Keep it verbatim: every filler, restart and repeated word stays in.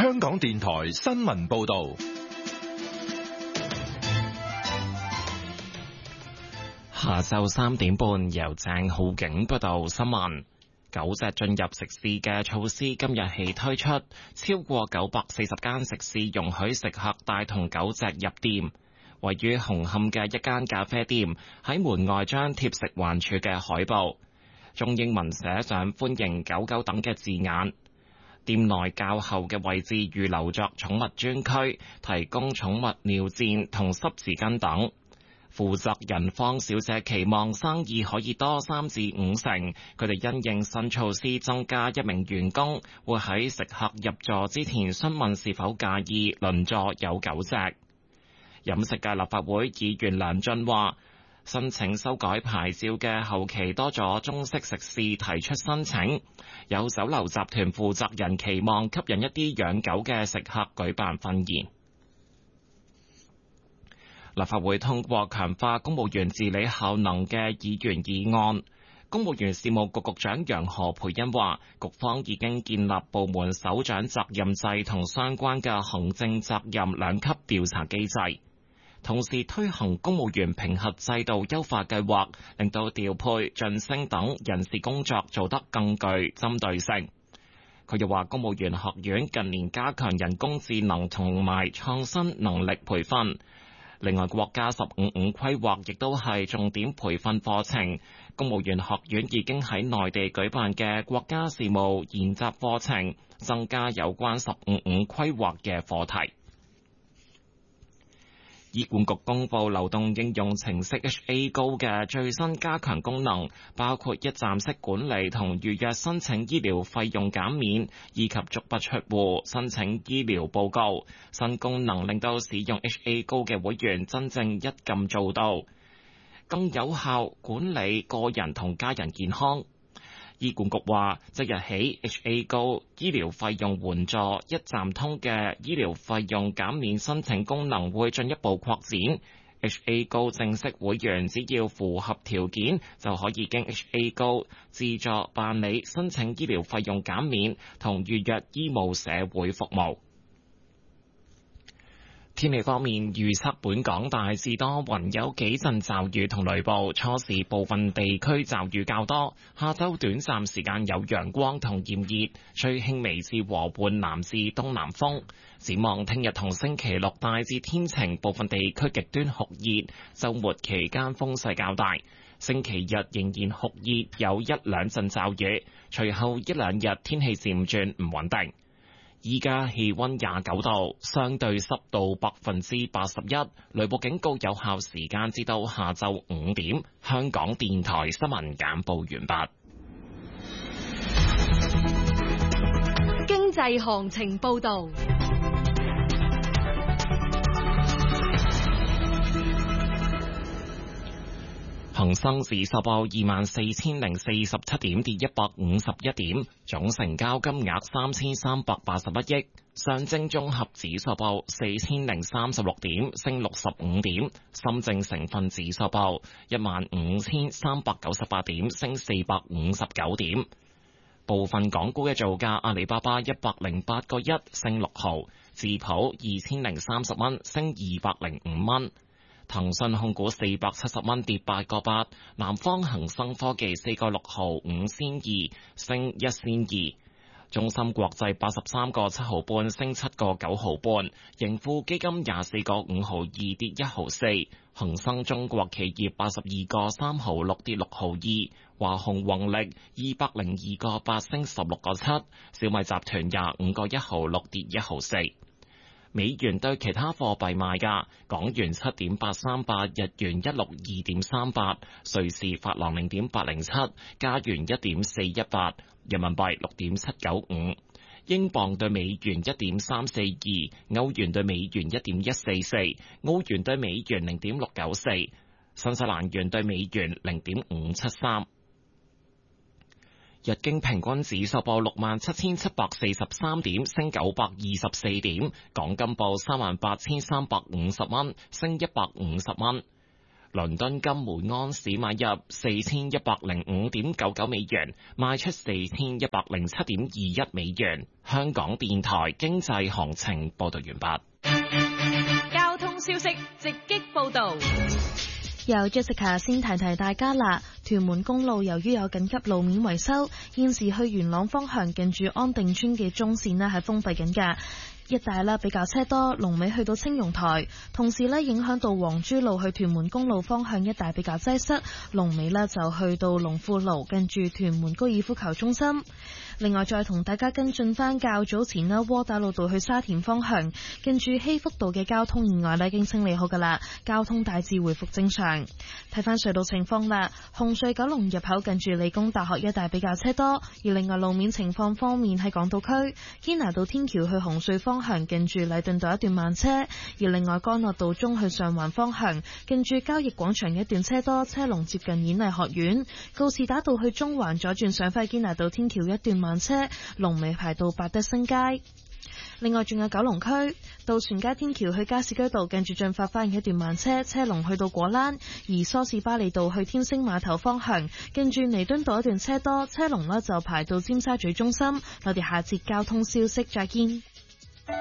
香港電台新聞報道。 下晝三點半，由鄭浩景報道新聞。九隻進入食肆嘅措施今日起推出，超過九百四十間食肆容許食客帶同狗隻入店。位於紅磡嘅一間咖啡店喺門外張貼食環署嘅海報，中英文寫上歡迎狗狗等嘅字眼。店內較後嘅位置預留作寵物專區，提供寵物尿墊同濕紙巾等。負責人方小姐期望生意可以多三至五成，佢哋因應新措施增加一名員工，會喺食客入座之前詢問是否介意鄰座有狗隻。飲食界立法會議員梁俊話，申請修改牌照嘅後期多咗中式食肆提出申請，有酒樓集團負責人期望吸引一啲養狗嘅食客舉辦婚宴。立法會通過強化公務員治理效能嘅議員議案。公務員事務局局長楊何蓓茵話，局方已經建立部門首長責任制同相關嘅行政責任兩級調查機制，同時推行公務員評核制度優化計劃，令到調配、晉升等人事工作做得更具針對性。佢又話，公務員學院近年加強人工智能同埋創新能力培訓。另外，國家十五五規劃亦都係重點培訓課程。公務員學院已經喺內地舉辦嘅國家事務研習課程，增加有關十五五規劃嘅課題。醫管局公布流動應用程式 H A Go 嘅最新加強功能，包括一站式管理同預約申請醫療費用減免，以及足不出戶申請醫療報告。新功能令到使用 H A Go 嘅會員真正一撳做到，更有效管理個人同家人健康。醫管局話，即日起 H A Go 醫療費用援助一站通嘅醫療費用減免申請功能會進一步擴展。H A Go 正式會員只要符合條件，就可以經 H A Go 自助辦理申請醫療費用減免同預約醫務社會服務。天氣方面，預測本港大致多雲，有幾陣驟雨同雷暴，初時部分地區驟雨較多，下週短暫時間有陽光同炎熱，吹輕微至和緩南至東南風。展望聽日同星期六大致天晴，部分地區極端酷熱，週末期間風勢較大，星期日仍然酷熱，有一兩陣驟雨，隨後一兩日天氣漸轉唔穩定。依家氣溫廿九度，相對濕度百分之八十一，雷暴警告有效時間至到下晝五點。香港電台新聞簡報完畢。 經濟行情報道。 恒生指數報二萬四千零四十七點，跌一百五十一點，總成交金額三千三百八十一億。上證綜合指數報四千零三十六點，升六十五點。深證成分指數報一萬五千三百九十八點，升四百五十九點。部分港股嘅造價，阿里巴巴一百零八個一，升六毫；智普二千零三十蚊，升二百零五蚊。騰訊控股四百七十蚊，跌八個八，南方恒生科技四個六毫五仙二，升一仙二，中芯國際八十三個七毫半，升七個九毫半，盈富基金廿四個五毫二，跌一毫四，恒生中國企業八十二個三毫六，跌六毫二，華虹宏力二百零二個八，升十六個七，小米集團廿五個一毫六，跌一毫四。美元對其他貨幣賣價：港元七點八三八，日元一六二點三八，瑞士法郎零點八零七，加元一點四一八，人民幣六點七九五，英鎊對美元一點三四二，歐元對美元一點一四四，澳元對美元零點六九四，新西蘭元對美元零點五七三。日經平均指數報六萬七千七百四十三點，升九百二十四點。港金報三萬八千三百五十蚊，升一百五十蚊。 倫敦金每安士買入四千一百零五點九九美元，賣出四千一百零七點二一美元。香港電台經濟行情報道完畢。 交通消息直擊報道。 由 Jessica 先提提大家啦，屯門公路由於有緊急路面維修，現時去元朗方向近住安定村嘅中線呢係封閉緊㗎。一帶啦比較車多，龍尾去到青榕台，同時咧影響到黃珠路去屯門公路方向一帶比較擠塞，龍尾咧就去到龍富路近住屯門高爾夫球中心。另外再同大家跟進翻較早前啦，窩打老道去沙田方向近住希福道嘅交通意外咧已經清理好噶啦，交通大致回復正常。睇翻隧道情況啦，紅隧九龍入口近住理工大學一帶比較車多，而另外路面情況方面喺港島區堅拿道天橋去紅隧方向近住禮頓道一段慢車，而另外干諾道中去上環方向近住交易廣場一段車多，車龍接近演藝學院，告士打道去中環左轉上返堅拿道天橋一段慢車，龍尾排到百德新街。另外仲有九龍區渡船街天橋去加士居道近住進發花園一段慢車，車龍去到果欄，而梳士巴利道去天星碼頭方向近住彌敦道一段車多，車龍呢就排到尖沙咀中心。我哋下節交通消息再見。